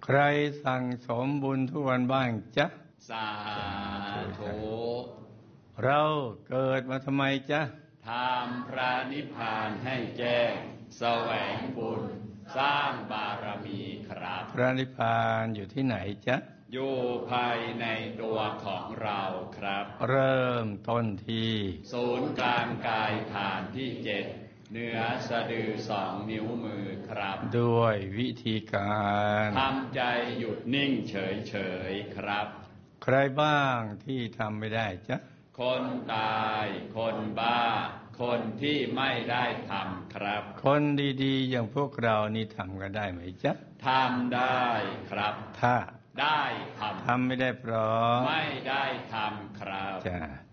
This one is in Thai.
ใครสั่งสมบุญทุกวันบ้างจ๊ะสาธุเราเกิดมาทำไมจ๊ะทำพระนิพพานให้แจ้งแสวงบุญสร้างบารมีครับพระนิพพานอยู่ที่ไหนจ๊ะอยู่ภายในตัวของเราครับเริ่มต้นที่ศูนย์กลางกายฐานที่7เหนือสะดือ2 นิ้วมือครับด้วยวิธีการทำใจหยุดนิ่งเฉยๆครับใครบ้างที่ทำไม่ได้จ๊ะคนตายคนบ้าคนที่ไม่ได้ทำครับคนดีๆอย่างพวกเรานี่ทำกันได้ไหมจ๊ะทำได้ครับถ้าได้ทำไม่ได้เพราะไม่ได้ทำครับจ้ะ